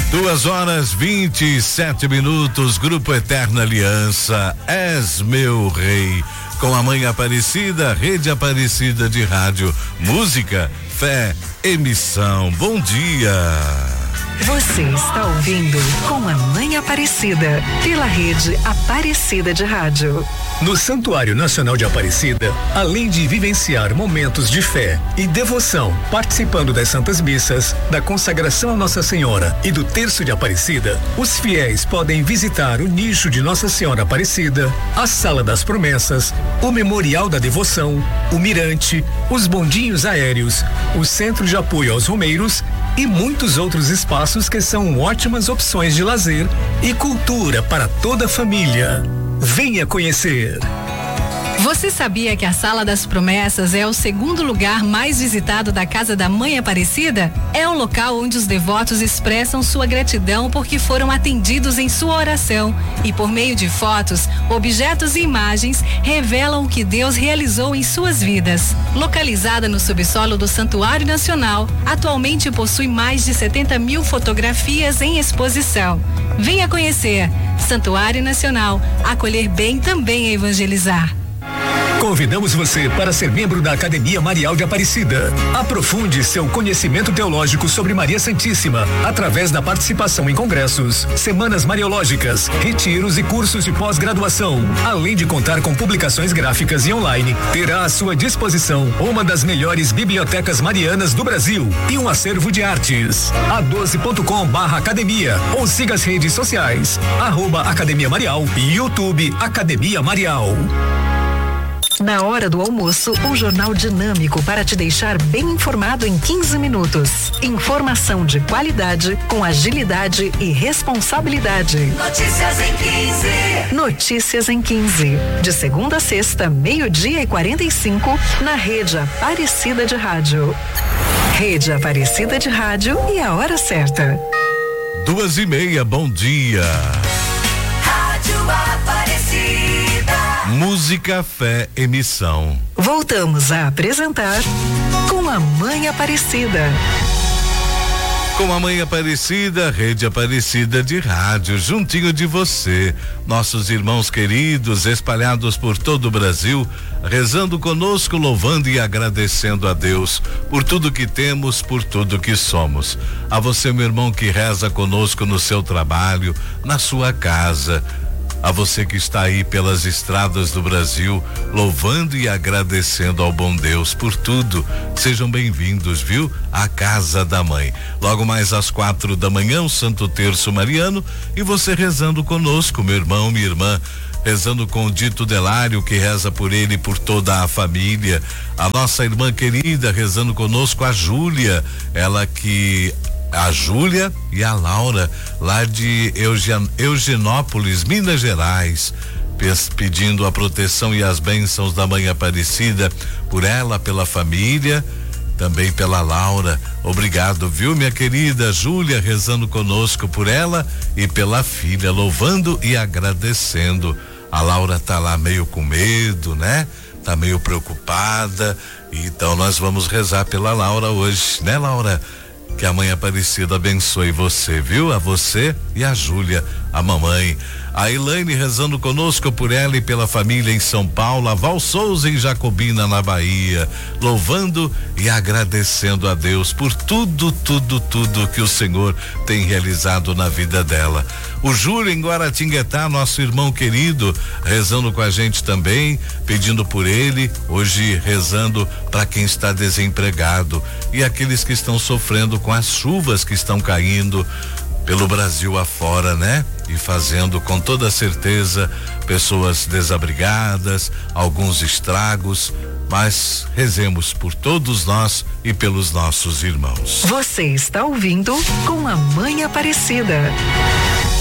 2h27, Grupo Eterna Aliança, És Meu Rei, com a Mãe Aparecida, Rede Aparecida de Rádio, música, fé, emissão. Bom dia. Você está ouvindo Com a Mãe Aparecida, pela Rede Aparecida de Rádio. No Santuário Nacional de Aparecida, além de vivenciar momentos de fé e devoção, participando das Santas Missas, da consagração a Nossa Senhora e do Terço de Aparecida, os fiéis podem visitar o nicho de Nossa Senhora Aparecida, a Sala das Promessas, o Memorial da Devoção, o Mirante, os bondinhos aéreos, o Centro de Apoio aos Romeiros e muitos outros espaços que são ótimas opções de lazer e cultura para toda a família. Venha conhecer. Você sabia que a Sala das Promessas é o segundo lugar mais visitado da Casa da Mãe Aparecida? É o local onde os devotos expressam sua gratidão porque foram atendidos em sua oração e, por meio de fotos, objetos e imagens, revelam o que Deus realizou em suas vidas. Localizada no subsolo do Santuário Nacional, atualmente possui mais de 70 mil fotografias em exposição. Venha conhecer. Santuário Nacional, acolher bem também é evangelizar. Convidamos você para ser membro da Academia Marial de Aparecida. Aprofunde seu conhecimento teológico sobre Maria Santíssima através da participação em congressos, semanas mariológicas, retiros e cursos de pós-graduação. Além de contar com publicações gráficas e online, terá à sua disposição uma das melhores bibliotecas marianas do Brasil e um acervo de artes. a12.com/academia ou siga as redes sociais @Academia Marial e YouTube Academia Marial. Na hora do almoço, um jornal dinâmico para te deixar bem informado em 15 minutos. Informação de qualidade, com agilidade e responsabilidade. Notícias em 15. Notícias em 15. De segunda a sexta, 12:45, na Rede Aparecida de Rádio. Rede Aparecida de Rádio e a hora certa. 2h30, bom dia. Rádio Aparecida. Música, fé, emissão. Voltamos a apresentar Com a Mãe Aparecida. Com a Mãe Aparecida, Rede Aparecida de Rádio, juntinho de você, nossos irmãos queridos espalhados por todo o Brasil, rezando conosco, louvando e agradecendo a Deus por tudo que temos, por tudo que somos. A você, meu irmão, que reza conosco no seu trabalho, na sua casa. A você que está aí pelas estradas do Brasil, louvando e agradecendo ao bom Deus por tudo. Sejam bem-vindos, viu? À Casa da Mãe. Logo mais às 4 da manhã, o Santo Terço Mariano, e você rezando conosco, meu irmão, minha irmã, rezando com o Dito Delário, que reza por ele e por toda a família. A nossa irmã querida rezando conosco, a Júlia, a Júlia e a Laura, lá de Eugenópolis, Minas Gerais, pedindo a proteção e as bênçãos da Mãe Aparecida por ela, pela família, também pela Laura. Obrigado, viu, minha querida Júlia, rezando conosco por ela e pela filha, louvando e agradecendo. A Laura tá lá meio com medo, né? Tá meio preocupada, então nós vamos rezar pela Laura hoje, né, Laura? Que a Mãe Aparecida abençoe você, viu? A você e a Júlia, a mamãe. A Elaine rezando conosco por ela e pela família em São Paulo, a Val Souza em Jacobina, na Bahia, louvando e agradecendo a Deus por tudo que o Senhor tem realizado na vida dela. O Júlio em Guaratinguetá, nosso irmão querido, rezando com a gente também, pedindo por ele, hoje rezando para quem está desempregado e aqueles que estão sofrendo com as chuvas que estão caindo pelo Brasil afora, né? E fazendo com toda certeza pessoas desabrigadas, alguns estragos, mas rezemos por todos nós e pelos nossos irmãos. Você está ouvindo Com a Mãe Aparecida.